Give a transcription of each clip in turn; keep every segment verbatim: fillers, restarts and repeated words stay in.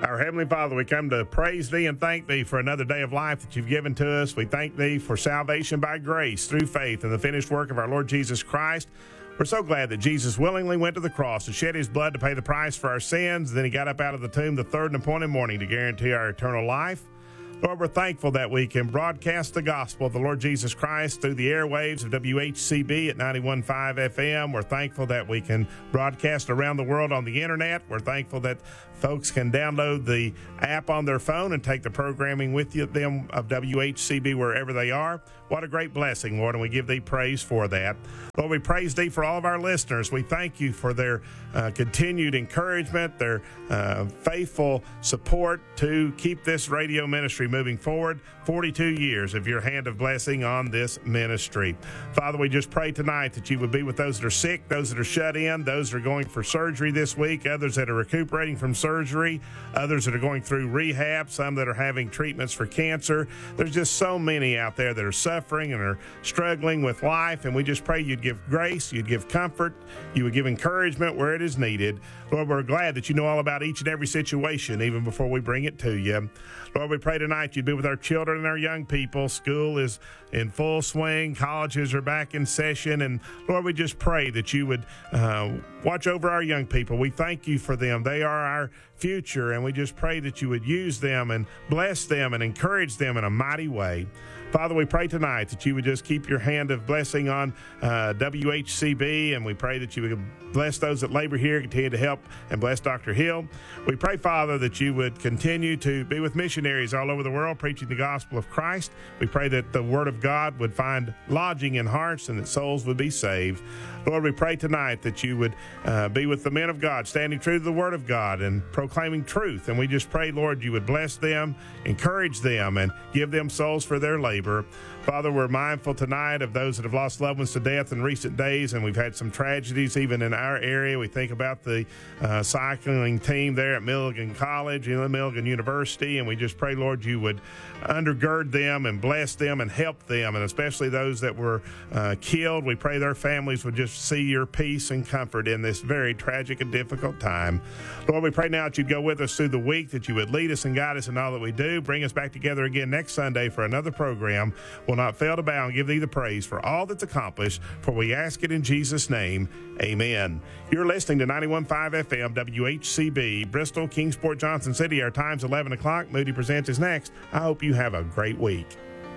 Our Heavenly Father, we come to praise Thee and thank Thee for another day of life that You've given to us. We thank Thee for salvation by grace through faith in the finished work of our Lord Jesus Christ. We're so glad that Jesus willingly went to the cross to shed His blood to pay the price for our sins. Then He got up out of the tomb the third and appointed morning to guarantee our eternal life. Lord, we're thankful that we can broadcast the gospel of the Lord Jesus Christ through the airwaves of W H C B at ninety-one point five F M. We're thankful that we can broadcast around the world on the internet. We're thankful that folks can download the app on their phone and take the programming with you, them of W H C B wherever they are. What a great blessing, Lord, and we give Thee praise for that. Lord, we praise Thee for all of our listeners. We thank You for their uh, continued encouragement, their uh, faithful support to keep this radio ministry moving forward. forty-two years of Your hand of blessing on this ministry. Father, we just pray tonight that You would be with those that are sick, those that are shut in, those that are going for surgery this week, others that are recuperating from surgery, others that are going through rehab, some that are having treatments for cancer. There's just so many out there that are suffering and are struggling with life, and we just pray You'd give grace, You'd give comfort, You would give encouragement where it is needed. Lord, we're glad that You know all about each and every situation even before we bring it to You. Lord, we pray tonight You'd be with our children and our young people. School is in full swing. Colleges are back in session. And Lord, we just pray that You would uh, watch over our young people. We thank You for them. They are our future, and we just pray that You would use them and bless them and encourage them in a mighty way. Father, we pray tonight that You would just keep Your hand of blessing on uh, W H C B, and we pray that You would bless those that labor here, continue to help and bless Doctor Hill. We pray, Father, that You would continue to be with missionaries all over the world preaching the gospel of Christ. We pray that the Word of God would find lodging in hearts and that souls would be saved. Lord, we pray tonight that You would uh, be with the men of God, standing true to the Word of God and proclaiming truth. And we just pray, Lord, You would bless them, encourage them, and give them souls for their labor. Father, we're mindful tonight of those that have lost loved ones to death in recent days, and we've had some tragedies even in our area. We think about the uh, cycling team there at Milligan College, you know, Milligan University, and we just pray, Lord, You would undergird them and bless them and help them, and especially those that were uh, killed. We pray their families would just see Your peace and comfort in this very tragic and difficult time. Lord, we pray now that You'd go with us through the week, that You would lead us and guide us in all that we do. Bring us back together again next Sunday for another program. We'll not fail to bow and give Thee the praise for all that's accomplished, for we ask it in Jesus' name. Amen. You're listening to ninety-one point five F M, W H C B, Bristol, Kingsport, Johnson City. Our time's eleven o'clock. Moody Presents is next. I hope you have a great week.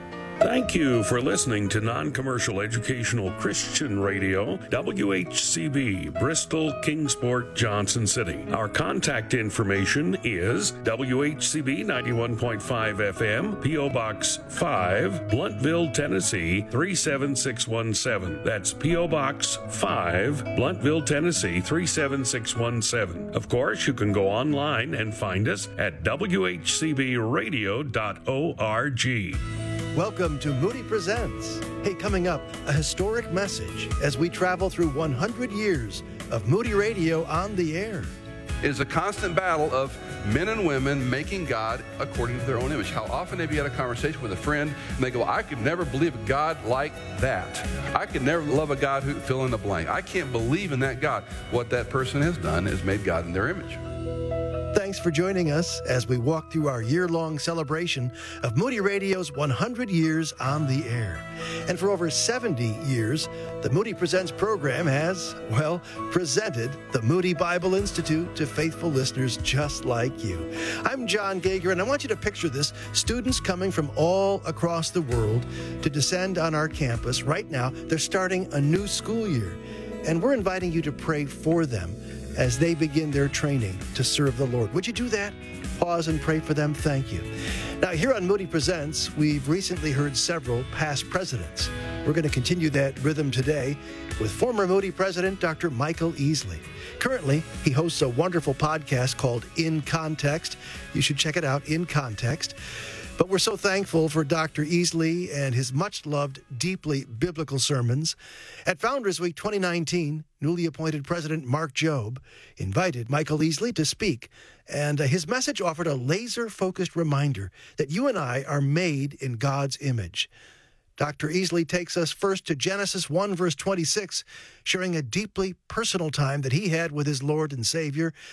Thank you for listening to Non-Commercial Educational Christian Radio, W H C B, Bristol, Kingsport, Johnson City. Our contact information is W H C B ninety-one point five F M, P O. Box five, Bluntville, Tennessee three seven six one seven. That's P O. Box five, Bluntville, Tennessee three seven six one seven. Of course, you can go online and find us at w h c b radio dot org. Welcome to Moody Presents. Hey, coming up, a historic message as we travel through one hundred years of Moody Radio on the air. It is a constant battle of men and women making God according to their own image. How often have you had a conversation with a friend and they go, I could never believe a God like that. I could never love a God who fill in the blank. I can't believe in that God. What that person has done is made God in their image. Thanks for joining us as we walk through our year-long celebration of Moody Radio's one hundred years on the air. And for over seventy years, the Moody Presents program has, well, presented the Moody Bible Institute to faithful listeners just like you. I'm John Gager, and I want you to picture this. Students coming from all across the world to descend on our campus. Right now, they're starting a new school year, and we're inviting you to pray for them as they begin their training to serve the Lord. Would you do that? Pause and pray for them. Thank you. Now, here on Moody Presents, we've recently heard several past presidents. We're going to continue that rhythm today with former Moody president, Doctor Michael Easley. Currently, he hosts a wonderful podcast called In Context. You should check it out, In Context. But we're so thankful for Doctor Easley and his much-loved, deeply biblical sermons. At Founders Week twenty nineteen, newly appointed President Mark Jobe invited Michael Easley to speak, and uh, his message offered a laser-focused reminder that you and I are made in God's image. Doctor Easley takes us first to Genesis one, verse twenty-six, sharing a deeply personal time that he had with his Lord and Savior.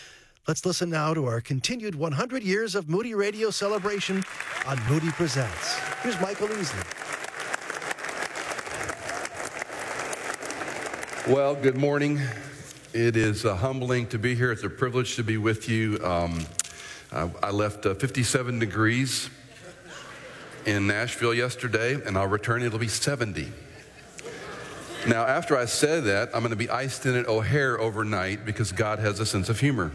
Let's listen now to our continued one hundred years of Moody Radio celebration on Moody Presents. Here's Michael Easley. Well, good morning. It is uh, humbling to be here. It's a privilege to be with you. Um, I, I left uh, fifty-seven degrees in Nashville yesterday, and I'll return. It'll be seventy. Now, after I said that, I'm going to be iced in at O'Hare overnight because God has a sense of humor.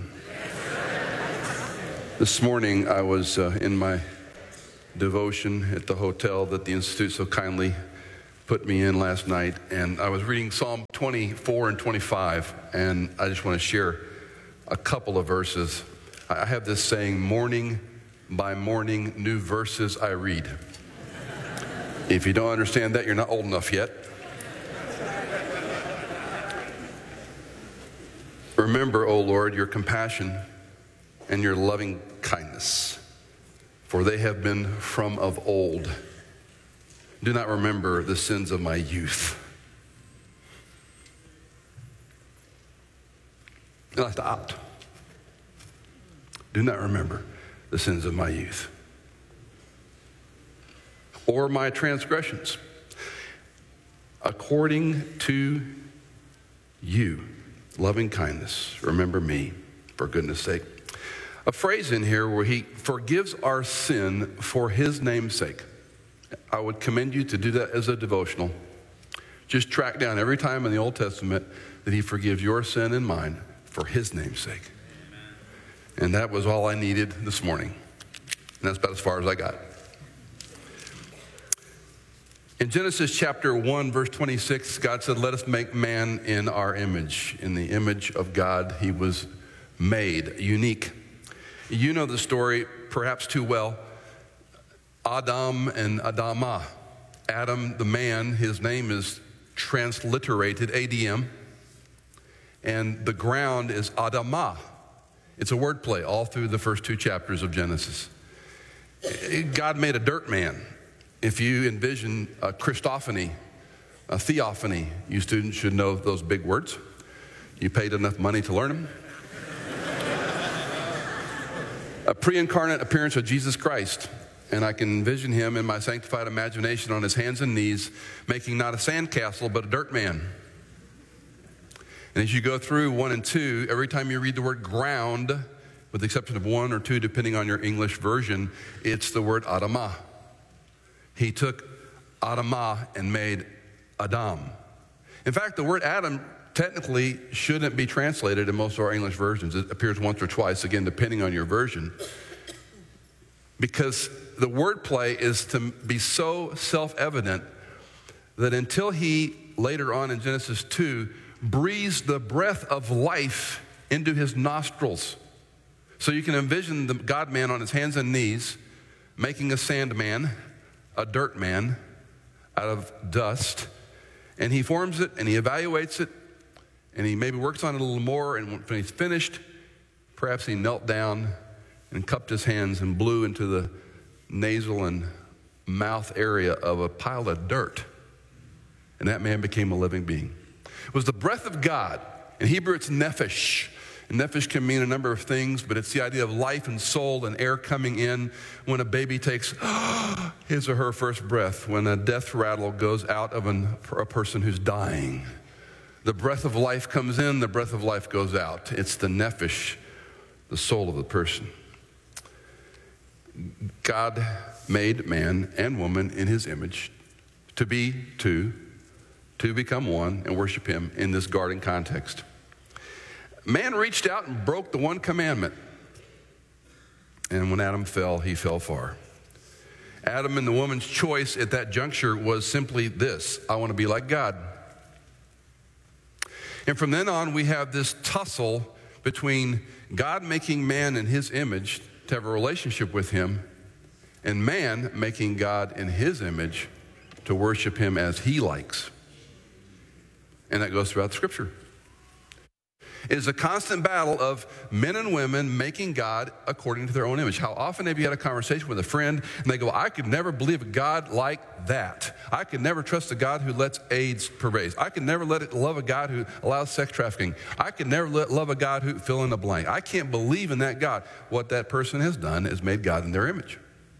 This morning, I was uh, in my devotion at the hotel that the Institute so kindly put me in last night, and I was reading Psalm twenty-four and twenty-five, and I just want to share a couple of verses. I have this saying, morning by morning, new verses I read. If you don't understand that, you're not old enough yet. Remember, O Lord, your compassion and your loving kindness, for they have been from of old. Do not remember the sins of my youth. And I stopped. Do not remember the sins of my youth, or my transgressions. According to you, loving kindness, remember me, for goodness sake. A phrase in here where he forgives our sin for his name's sake. I would commend you to do that as a devotional. Just track down every time in the Old Testament that he forgives your sin and mine for his name's sake. Amen. And that was all I needed this morning. And that's about as far as I got. In Genesis chapter one, verse twenty-six, God said, let us make man in our image. In the image of God, he was made, unique. You know the story perhaps too well. Adam and Adamah. Adam, the man, his name is transliterated, A D M. And the ground is Adamah. It's a wordplay all through the first two chapters of Genesis. God made a dirt man. If you envision a Christophany, a theophany, you students should know those big words. You paid enough money to learn them. A pre-incarnate appearance of Jesus Christ. And I can envision him in my sanctified imagination on his hands and knees, making not a sandcastle, but a dirt man. And as you go through one and two, every time you read the word ground, with the exception of one or two, depending on your English version, it's the word Adamah. He took Adamah and made Adam. In fact, the word Adam technically shouldn't be translated in most of our English versions. It appears once or twice, again, depending on your version. Because the wordplay is to be so self-evident that until he, later on in Genesis two, breathes the breath of life into his nostrils. So you can envision the God-man on his hands and knees making a sand man, a dirt man, out of dust, and he forms it and he evaluates it, and he maybe works on it a little more, and when he's finished, perhaps he knelt down and cupped his hands and blew into the nasal and mouth area of a pile of dirt, and that man became a living being. It was the breath of God. In Hebrew, it's nephesh. And nephesh can mean a number of things, but it's the idea of life and soul and air coming in when a baby takes his or her first breath, when a death rattle goes out of an, a person who's dying. The breath of life comes in, the breath of life goes out. It's the nephesh, the soul of the person. God made man and woman in his image to be two, to become one, and worship him in this garden context. Man reached out and broke the one commandment. And when Adam fell, he fell far. Adam and the woman's choice at that juncture was simply this: I want to be like God. And from then on, we have this tussle between God making man in his image to have a relationship with him, and man making God in his image to worship him as he likes. And that goes throughout Scripture. It is a constant battle of men and women making God according to their own image. How often have you had a conversation with a friend and they go, I could never believe a God like that. I could never trust a God who lets AIDS pervade. I could never let it love a God who allows sex trafficking. I could never let, love a God who fill in the blank. I can't believe in that God. What that person has done is made God in their image.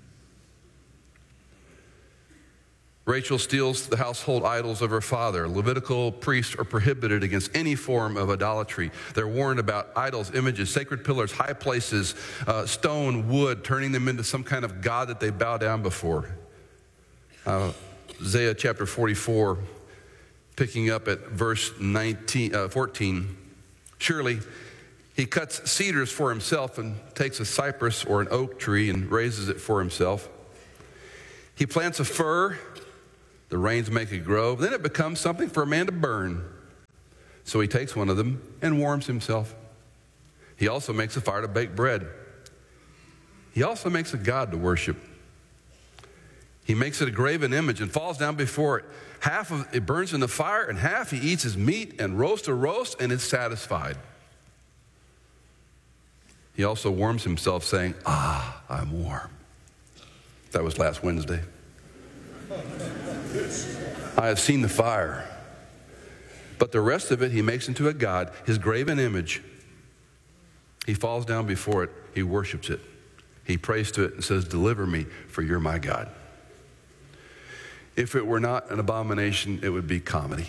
Rachel steals the household idols of her father. Levitical priests are prohibited against any form of idolatry. They're warned about idols, images, sacred pillars, high places, uh, stone, wood, turning them into some kind of god that they bow down before. Uh, Isaiah chapter forty-four, picking up at verse nineteen, uh, fourteen. Surely he cuts cedars for himself and takes a cypress or an oak tree and raises it for himself. He plants a fir. The rains make it grow. Then it becomes something for a man to burn. So he takes one of them and warms himself. He also makes a fire to bake bread. He also makes a god to worship. He makes it a graven image and falls down before it. Half of it burns in the fire, and half he eats his meat and roast a roast and is satisfied. He also warms himself, saying, ah, I'm warm. That was last Wednesday. I have seen the fire. But the rest of it he makes into a god, his graven image. He falls down before it. He worships it. He prays to it and says, deliver me, for you're my God. If it were not an abomination, it would be comedy.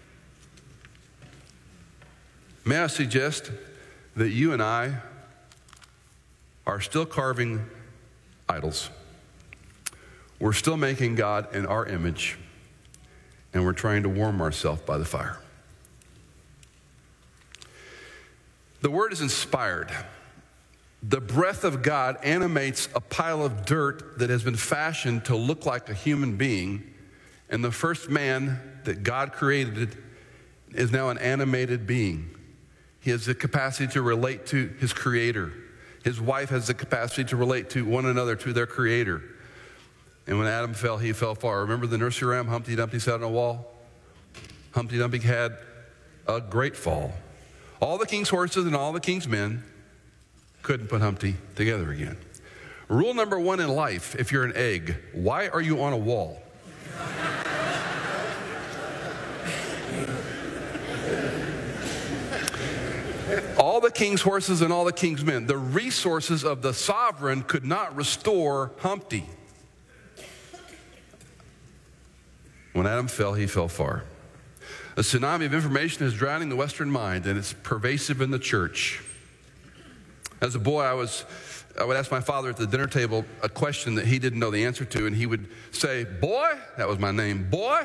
May I suggest that you and I are still carving idols. We're still making God in our image, and we're trying to warm ourselves by the fire. The word is inspired. The breath of God animates a pile of dirt that has been fashioned to look like a human being, and the first man that God created is now an animated being. He has the capacity to relate to his creator. His wife has the capacity to relate to one another, to their creator. And when Adam fell, he fell far. Remember the nursery rhyme, Humpty Dumpty sat on a wall? Humpty Dumpty had a great fall. All the king's horses and all the king's men couldn't put Humpty together again. Rule number one in life, if you're an egg, why are you on a wall? All the king's horses and all the king's men, the resources of the sovereign could not restore Humpty. When Adam fell, he fell far. A tsunami of information is drowning the Western mind, and it's pervasive in the church. As a boy, I was, I would ask my father at the dinner table a question that he didn't know the answer to, and he would say, boy, that was my name, boy.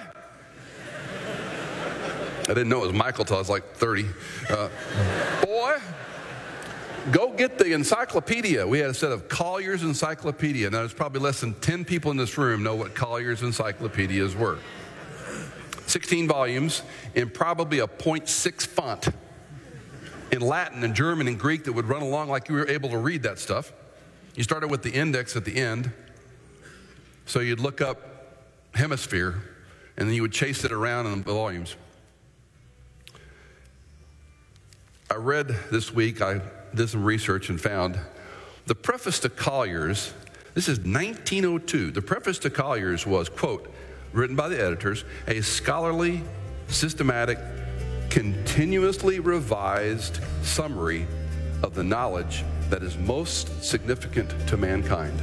I didn't know it was Michael till I was like thirty. Uh, boy, go get the encyclopedia. We had a set of Collier's Encyclopedia. Now, there's probably less than ten people in this room know what Collier's Encyclopedias were. sixteen volumes in probably a point six font in Latin and German and Greek that would run along like you were able to read that stuff. You started with the index at the end. So you'd look up hemisphere, and then you would chase it around in the volumes. I read this week, I did some research and found the preface to Collier's, this is nineteen oh two, the preface to Collier's was, quote, written by the editors, a scholarly, systematic, continuously revised summary of the knowledge that is most significant to mankind.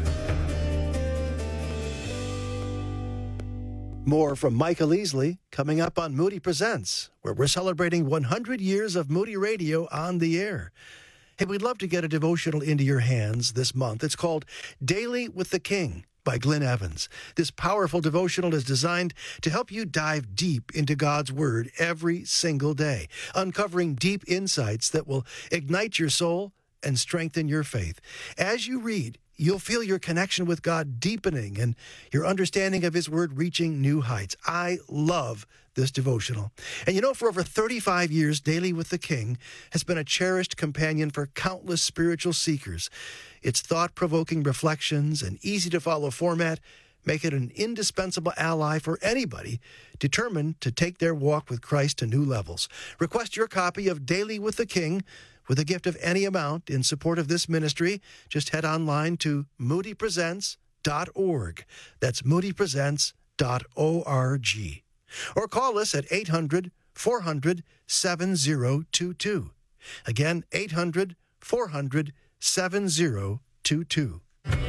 More from Michael Easley coming up on Moody Presents, where we're celebrating one hundred years of Moody Radio on the air. Hey, we'd love to get a devotional into your hands this month. It's called Daily with the King by Glenn Evans. This powerful devotional is designed to help you dive deep into God's Word every single day, uncovering deep insights that will ignite your soul and strengthen your faith. As you read, you'll feel your connection with God deepening and your understanding of His Word reaching new heights. I love this devotional. And you know, for over thirty-five years, Daily with the King has been a cherished companion for countless spiritual seekers. Its thought-provoking reflections and easy-to-follow format make it an indispensable ally for anybody determined to take their walk with Christ to new levels. Request your copy of Daily with the King with a gift of any amount in support of this ministry. Just head online to moody presents dot org. That's moody presents dot org. Or call us at eight hundred, four hundred, seven oh two two. Again, eight hundred, four hundred, seven oh two two.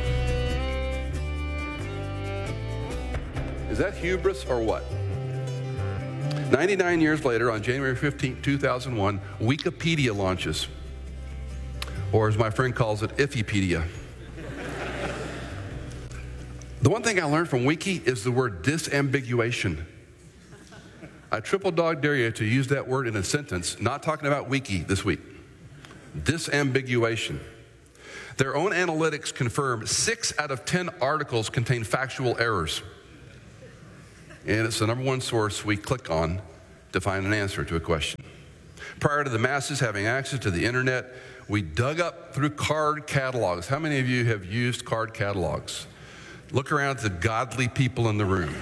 Is that hubris or what? ninety-nine years later, on January fifteenth, two thousand one, Wikipedia launches. Or as my friend calls it, Ifipedia. The one thing I learned from Wiki is the word disambiguation. I triple dog dare you to use that word in a sentence, not talking about Wiki this week. Disambiguation. Their own analytics confirm six out of ten articles contain factual errors. And it's the number one source we click on to find an answer to a question. Prior to the masses having access to the internet, we dug up through card catalogs. How many of you have used card catalogs? Look around at the godly people in the room.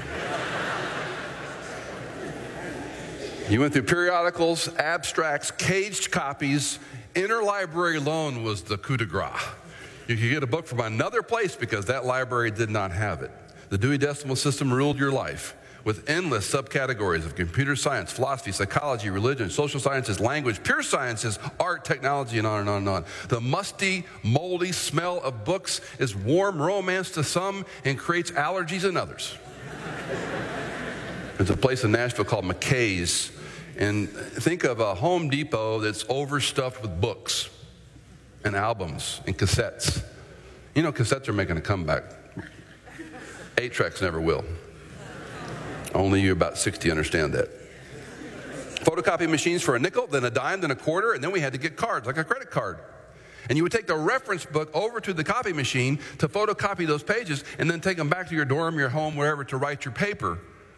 You went through periodicals, abstracts, caged copies. Interlibrary loan was the coup de grace. You could get a book from another place because that library did not have it. The Dewey Decimal System ruled your life with endless subcategories of computer science, philosophy, psychology, religion, social sciences, language, pure sciences, art, technology, and on and on and on. The musty, moldy smell of books is warm romance to some and creates allergies in others. There's a place in Nashville called McKay's, and think of a Home Depot that's overstuffed with books and albums and cassettes. You know, cassettes are making a comeback. Eight tracks never will. Only you about sixty understand that. Photocopy machines for a nickel, then a dime, then a quarter, and then we had to get cards, like a credit card. And you would take the reference book over to the copy machine to photocopy those pages and then take them back to your dorm, your home, wherever to write your paper.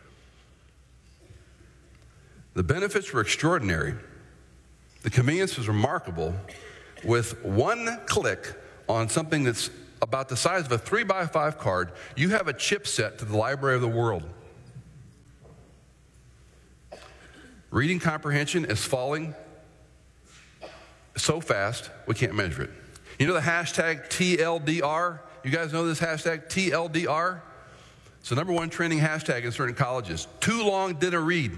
The benefits were extraordinary. The convenience was remarkable. With one click on something that's about the size of a three by five card, you have a chipset to the library of the world. Reading comprehension is falling so fast, we can't measure it. You know the hashtag T L D R? You guys know this hashtag T L D R? It's the number one trending hashtag in certain colleges. Too long didn't read.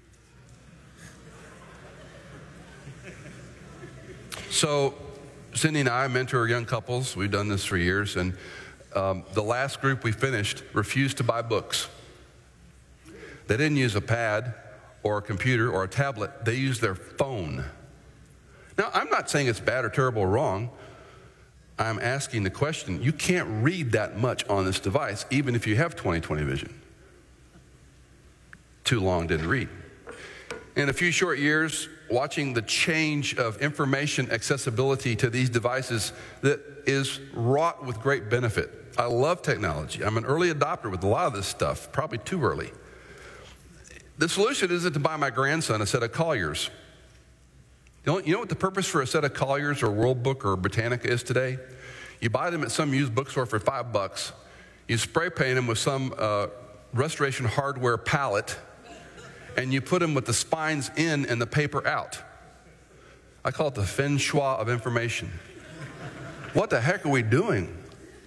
So Cindy and I mentor young couples. We've done this for years. And um, the last group we finished refused to buy books. They didn't use a pad or a computer or a tablet. They used their phone. Now, I'm not saying it's bad or terrible or wrong. I'm asking the question. You can't read that much on this device, even if you have twenty twenty vision. Too long didn't read. In a few short years, watching the change of information accessibility to these devices that is wrought with great benefit. I love technology. I'm an early adopter with a lot of this stuff, probably too early. The solution isn't to buy my grandson a set of Colliers. You know, you know what the purpose for a set of Colliers or World Book or Britannica is today? You buy them at some used bookstore for five bucks. You spray paint them with some uh, restoration hardware palette, and you put them with the spines in and the paper out. I call it the feng shui of information. What the heck are we doing?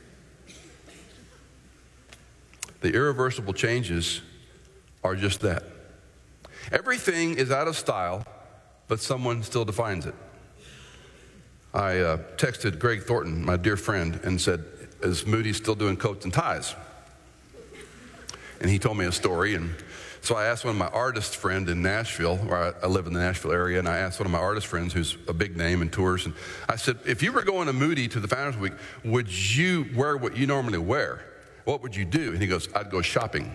The irreversible changes are just that. Everything is out of style, but someone still defines it. I uh, texted Greg Thornton, my dear friend, and said, is Moody still doing coats and ties? And he told me a story, and so I asked one of my artist friends in Nashville, where I, I live in the Nashville area, and I asked one of my artist friends who's a big name in tours, and I said, if you were going to Moody to the Founders Week, would you wear what you normally wear? What would you do? And he goes, I'd go shopping.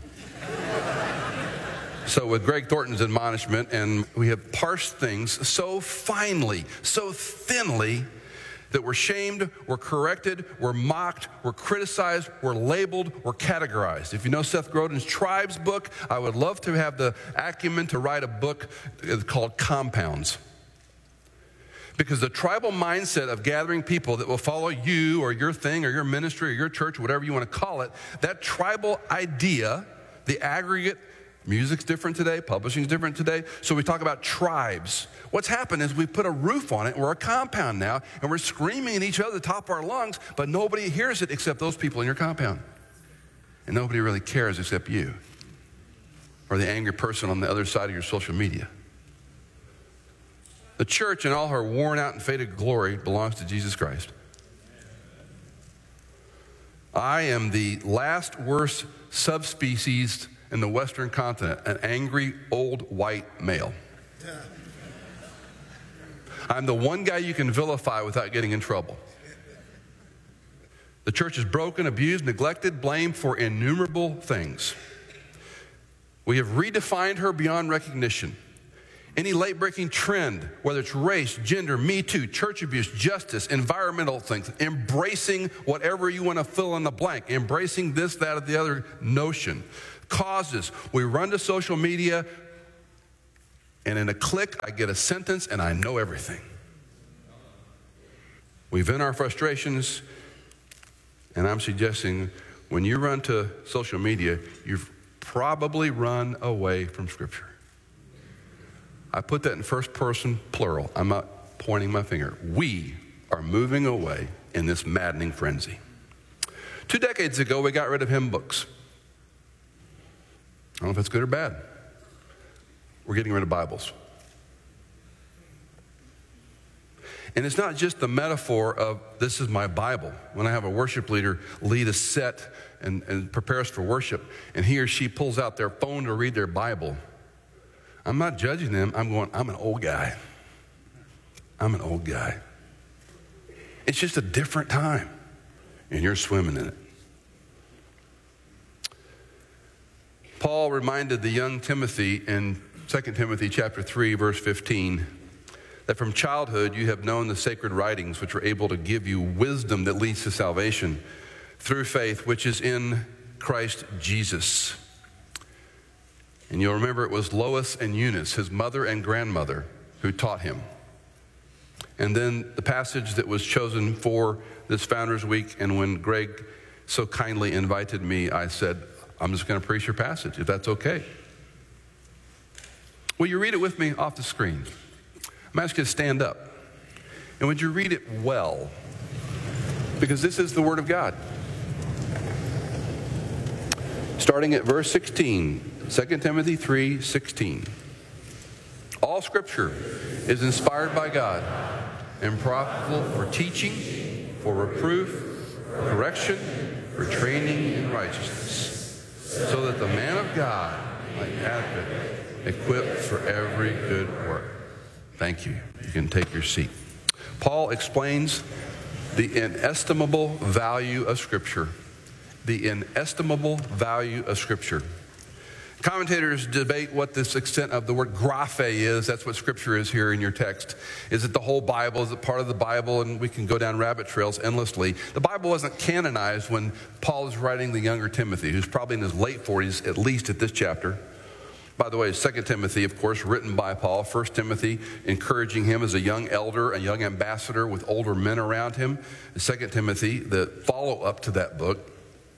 So with Greg Thornton's admonishment, and we have parsed things so finely, so thinly, that we're shamed, we're corrected, we're mocked, we're criticized, we're labeled, we're categorized. If you know Seth Godin's Tribes book, I would love to have the acumen to write a book called Compounds. Because the tribal mindset of gathering people that will follow you or your thing or your ministry or your church, whatever you want to call it, that tribal idea, the aggregate, music's different today, publishing's different today, so we talk about tribes. What's happened is we put a roof on it, we're a compound now, and we're screaming at each other at the top of our lungs, but nobody hears it except those people in your compound. And nobody really cares except you or the angry person on the other side of your social media. The church in all her worn out and faded glory belongs to Jesus Christ. I am the last worst subspecies in the Western continent, an angry old white male. I'm the one guy you can vilify without getting in trouble. The church is broken, abused, neglected, blamed for innumerable things. We have redefined her beyond recognition. Any late-breaking trend, whether it's race, gender, Me Too, church abuse, justice, environmental things, embracing whatever you want to fill in the blank, embracing this, that, or the other notion. Causes. We run to social media, and in a click, I get a sentence, and I know everything. We vent our frustrations, and I'm suggesting when you run to social media, you've probably run away from Scripture. I put that in first person plural. I'm not pointing my finger. We are moving away in this maddening frenzy. Two decades ago, we got rid of hymn books. I don't know if that's good or bad. We're getting rid of Bibles. And it's not just the metaphor of this is my Bible. When I have a worship leader lead a set and, and prepare us for worship, and he or she pulls out their phone to read their Bible, I'm not judging them. I'm going, I'm an old guy. I'm an old guy. It's just a different time, and you're swimming in it. Paul reminded the young Timothy in Second Timothy chapter three, verse fifteen, that from childhood you have known the sacred writings, which are able to give you wisdom that leads to salvation through faith, which is in Christ Jesus. And you'll remember it was Lois and Eunice, his mother and grandmother, who taught him. And then the passage that was chosen for this Founders Week, and when Greg so kindly invited me, I said, I'm just going to preach your passage, if that's okay. Will you read it with me off the screen? I'm asking you to stand up. And would you read it well? Because this is the Word of God. Starting at verse sixteen. Second Timothy three sixteen. All Scripture is inspired by God and profitable for teaching, for reproof, for correction, for training in righteousness, so that the man of God might be adequate, equipped for every good work. Thank you. You can take your seat. Paul explains the inestimable value of Scripture. The inestimable value of Scripture. Commentators debate what this extent of the word graphe is. That's what Scripture is here in your text. Is it the whole Bible? Is it part of the Bible? And we can go down rabbit trails endlessly. The Bible wasn't canonized when Paul is writing the younger Timothy, who's probably in his late forties, at least at this chapter. By the way, Second Timothy, of course, written by Paul. First Timothy, encouraging him as a young elder, a young ambassador with older men around him. Second Timothy, the follow-up to that book.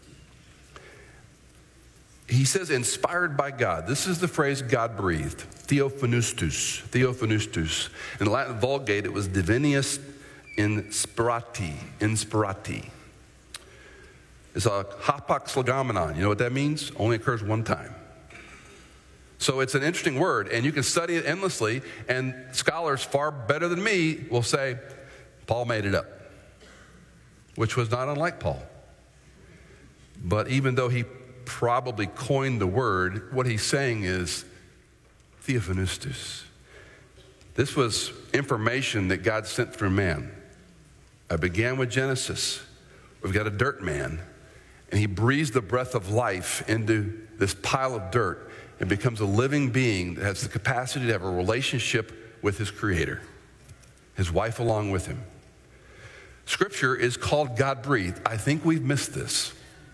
He says, inspired by God. This is the phrase God breathed. Theophanustus. Theophanustus. In the Latin Vulgate, it was Divinius inspirati. Inspirati. It's a hapax legomenon. You know what that means? Only occurs one time. So it's an interesting word, and you can study it endlessly, and scholars far better than me will say, Paul made it up, which was not unlike Paul. But even though he probably coined the word, what he's saying is theophanustus. This was information that God sent through man. I began with Genesis. We've got a dirt man, and he breathes the breath of life into this pile of dirt and becomes a living being that has the capacity to have a relationship with his Creator, his wife along with him. Scripture is called God-breathed. I think we've missed this.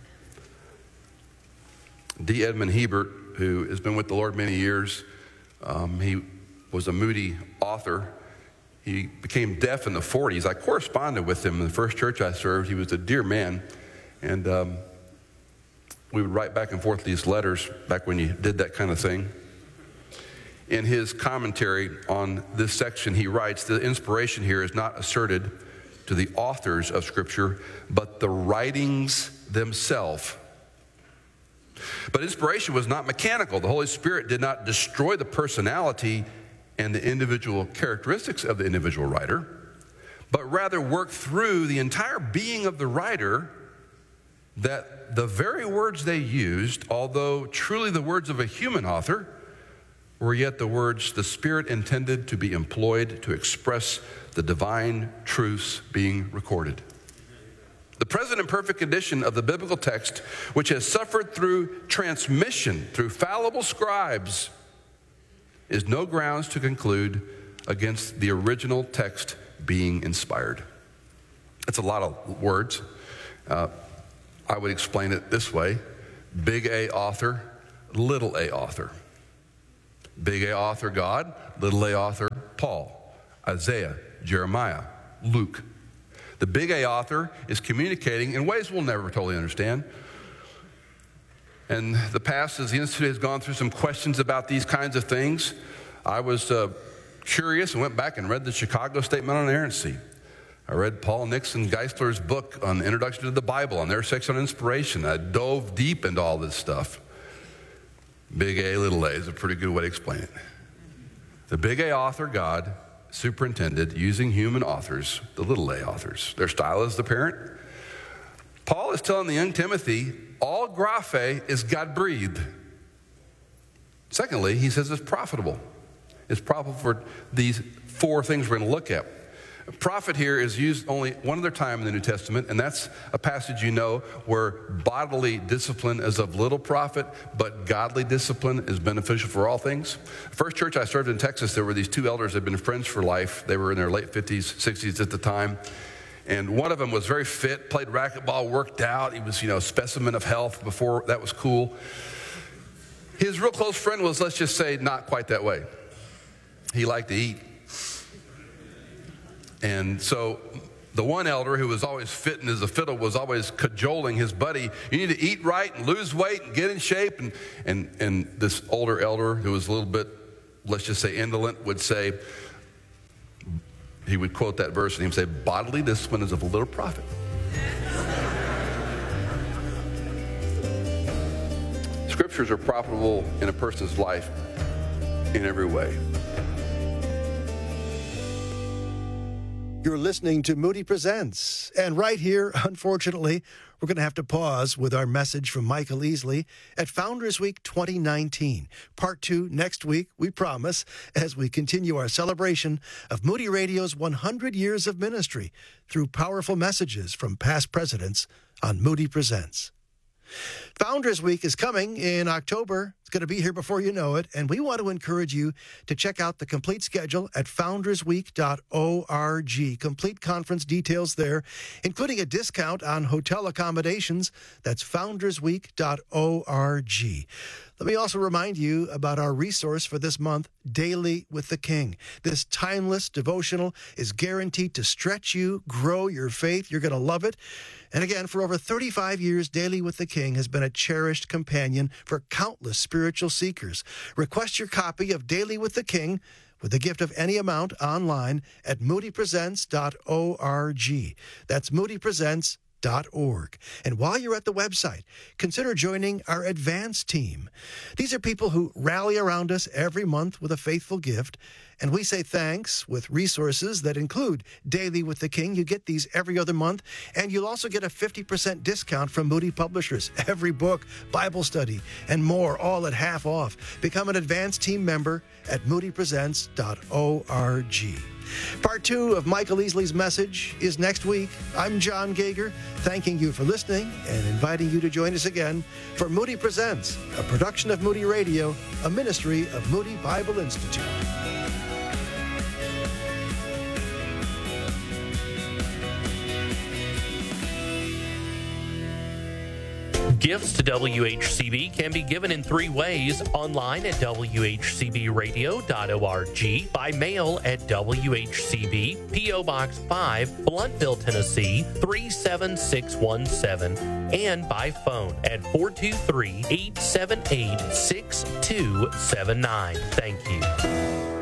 D. Edmund Hebert, who has been with the Lord many years, um, he was a Moody author. He became deaf in the forties. I corresponded with him in the first church I served. He was a dear man. And um, we would write back and forth these letters back when you did that kind of thing. In his commentary on this section, he writes, the inspiration here is not asserted to the authors of Scripture, but the writings themselves. But inspiration was not mechanical. The Holy Spirit did not destroy the personality and the individual characteristics of the individual writer, but rather worked through the entire being of the writer, that the very words they used, although truly the words of a human author, were yet the words the Spirit intended to be employed to express the divine truths being recorded. The present and perfect condition of the biblical text, which has suffered through transmission through fallible scribes, is no grounds to conclude against the original text being inspired. That's a lot of words. Uh, I would explain it this way. Big A author, little a author. Big A author God, little a author Paul, Isaiah, Jeremiah, Luke. The big A author is communicating in ways we'll never totally understand. And the past, as the Institute has gone through some questions about these kinds of things, I was uh, curious and went back and read the Chicago Statement on Inerrancy. I read Paul Nixon Geisler's book on the Introduction to the Bible, on their section on inspiration. I dove deep into all this stuff. Big A, little a is a pretty good way to explain it. The big A author, God, superintended using human authors, the little a authors. Their style is the parent. Paul is telling the young Timothy, all graphe is God-breathed. Secondly, he says it's profitable. It's profitable for these four things we're going to look at. Profit here is used only one other time in the New Testament, and that's a passage you know where bodily discipline is of little profit, but godly discipline is beneficial for all things. First church I served in Texas, there were these two elders that had been friends for life. They were in their late fifties, sixties at the time. And one of them was very fit, played racquetball, worked out. He was, you know, a specimen of health before that was cool. His real close friend was, let's just say, not quite that way. He liked to eat. And so the one elder who was always fitting as a fiddle was always cajoling his buddy, you need to eat right and lose weight and get in shape. And, and, and this older elder who was a little bit, let's just say, indolent would say, he would quote that verse and he would say, bodily discipline is of little profit. Scriptures are profitable in a person's life in every way. You're listening to Moody Presents. And right here, unfortunately, we're going to have to pause with our message from Michael Easley at Founders Week twenty nineteen. Part two next week, we promise, as we continue our celebration of Moody Radio's one hundred years of ministry through powerful messages from past presidents on Moody Presents. Founders Week is coming in October. It's going to be here before you know it, and we want to encourage you to check out the complete schedule at founders week dot org. Complete conference details there, including a discount on hotel accommodations. That's founders week dot org. Let me also remind you about our resource for this month, Daily with the King. This timeless devotional is guaranteed to stretch you, grow your faith. You're going to love it. And again, for over thirty-five years, Daily with the King has been a cherished companion for countless spiritual seekers. Request your copy of Daily with the King with a gift of any amount online at moody presents dot org. That's moody presents dot org. And while you're at the website, consider joining our advance team. These are people who rally around us every month with a faithful gift, and we say thanks with resources that include Daily with the King. You get these every other month, and you'll also get a fifty percent discount from Moody Publishers. Every book, Bible study, and more, all at half off. Become an advance team member at moody presents dot org. Part two of Michael Easley's message is next week. I'm John Gager, thanking you for listening and inviting you to join us again for Moody Presents, a production of Moody Radio, a ministry of Moody Bible Institute. Gifts to W H C B can be given in three ways: online at w h c b radio dot org, by mail at W H C B, P O. Box five, Blountville, Tennessee three seven six one seven, and by phone at four two three, eight seven eight, six two seven nine. Thank you.